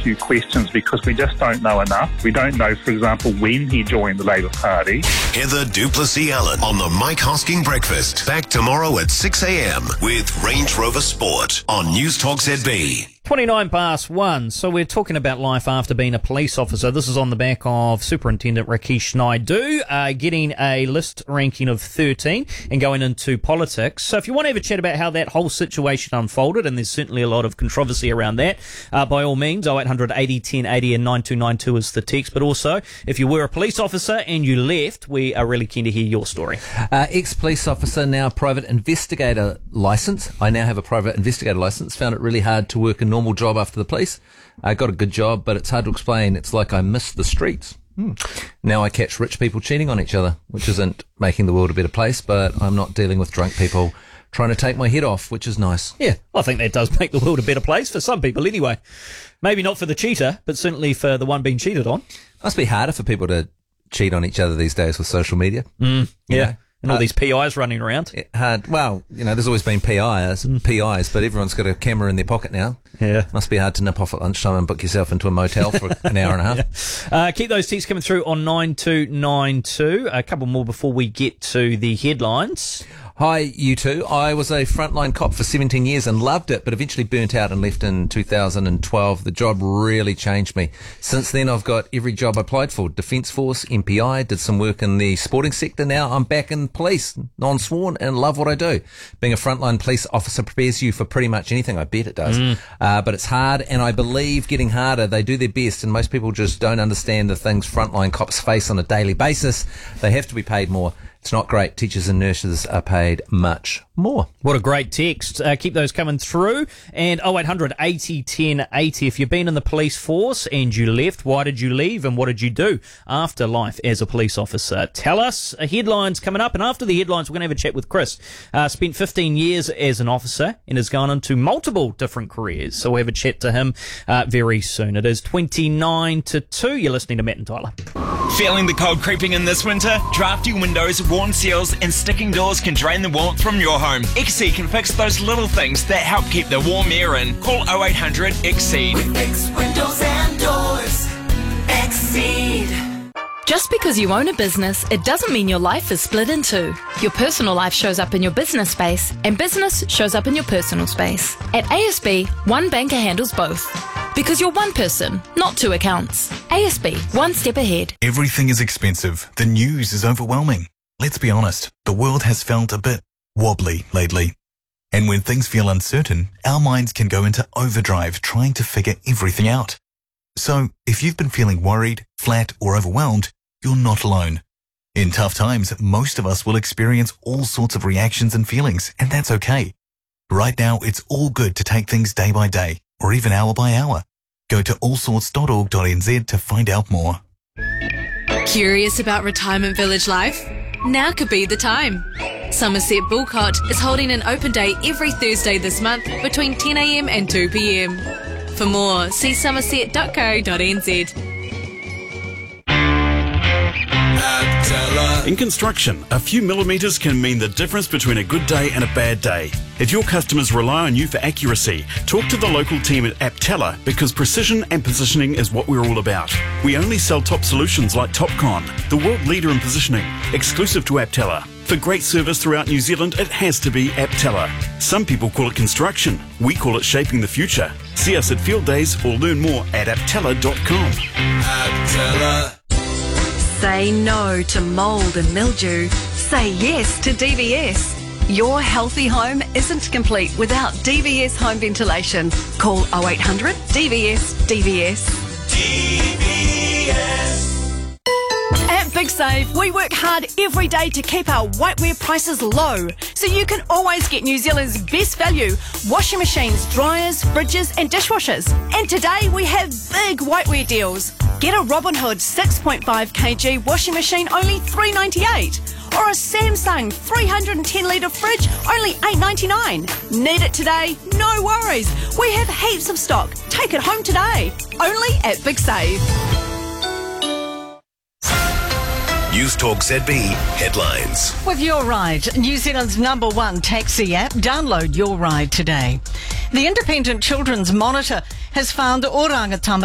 few questions because we just don't know enough. We don't know, for example, when he joined the Labour Party. Heather Duplessis-Allen on the Mike Hosking Breakfast. Back tomorrow at 6 a.m. with Range Rover Sport on News Talk ZB. 1:29. So we're talking about life after being a police officer. This is on the back of Superintendent Rakesh Naidu getting a list ranking of 13 and going into politics. So if you want to have a chat about how that whole situation unfolded, and there's certainly a lot of controversy around that, by all means, 0800 80 10 80 and 9292 is the text. But also, if you were a police officer and you left, we are really keen to hear your story. Ex-police officer, now private investigator licence. I now have a private investigator licence. Found it really hard to work a normal job after the police. I got a good job, but it's hard to explain. It's like I miss the streets. Now I catch rich people cheating on each other, which isn't making the world a better place, but I'm not dealing with drunk people trying to take my head off, which is nice. Yeah, I think that does make the world a better place for some people anyway. Maybe not for the cheater, but certainly for the one being cheated on. Must be harder for people to cheat on each other these days with social media. Yeah. You know? And all these PIs running around. Hard. Well, there's always been PIs, but everyone's got a camera in their pocket now. Yeah. Must be hard to nip off at lunchtime and book yourself into a motel for an hour and a half. Yeah. Keep those texts coming through on 9292. A couple more before we get to the headlines. Hi, you two. I was a frontline cop for 17 years and loved it, but eventually burnt out and left in 2012. The job really changed me. Since then, I've got every job I applied for. Defence Force, MPI, did some work in the sporting sector. Now I'm back in police, non-sworn, and love what I do. Being a frontline police officer prepares you for pretty much anything. I bet it does. But it's hard, and I believe getting harder. They do their best, and most people just don't understand the things frontline cops face on a daily basis. They have to be paid more. It's not great. Teachers and nurses are paid much more. What a great text. Keep those coming through. And 0800 80 10 80. If you've been in the police force and you left, why did you leave and what did you do after life as a police officer? Tell us. Headlines coming up. And after the headlines, we're going to have a chat with Chris. Spent 15 years as an officer and has gone into multiple different careers. So we'll have a chat to him very soon. It is 29 to 2. You're listening to Matt and Tyler. Feeling the cold creeping in this winter? Drafty windows, worn seals and sticking doors can drain the warmth from your home. XC can fix those little things that help keep the warm air in. Call 0800 XCEED. We fix windows and doors. XCEED. Just because you own a business, it doesn't mean your life is split in two. Your personal life shows up in your business space, and business shows up in your personal space. At ASB, one banker handles both. Because you're one person, not two accounts. ASB, one step ahead. Everything is expensive. The news is overwhelming. Let's be honest, the world has felt a bit wobbly lately. And when things feel uncertain, our minds can go into overdrive trying to figure everything out. So, if you've been feeling worried, flat, or overwhelmed, you're not alone. In tough times, most of us will experience all sorts of reactions and feelings, and that's okay. Right now, it's all good to take things day by day, or even hour by hour. Go to allsorts.org.nz to find out more. Curious about retirement village life? Now could be the time. Somerset Bulcott is holding an open day every Thursday this month between 10 a.m. and 2 p.m. For more, see somerset.co.nz. In construction, a few millimetres can mean the difference between a good day and a bad day. If your customers rely on you for accuracy, talk to the local team at Aptella because precision and positioning is what we're all about. We only sell top solutions like Topcon, the world leader in positioning, exclusive to Aptella. For great service throughout New Zealand, it has to be Aptella. Some people call it construction. We call it shaping the future. See us at Field Days or learn more at aptella.com. Aptella. Say no to mould and mildew. Say yes to DVS. Your healthy home isn't complete without DVS home ventilation. Call 0800 DVS DVS. DVS. At Big Save, we work hard every day to keep our whiteware prices low, so you can always get New Zealand's best value: washing machines, dryers, fridges and dishwashers. And today we have big whiteware deals. Get a Robin Hood 6.5 kg washing machine, only $3.98. Or a Samsung 310 litre fridge, only $8.99. Need it today? No worries. We have heaps of stock. Take it home today. Only at Big Save. News Talk ZB headlines. With Your Ride, New Zealand's #1 taxi app, download Your Ride today. The Independent Children's Monitor has found orangatanga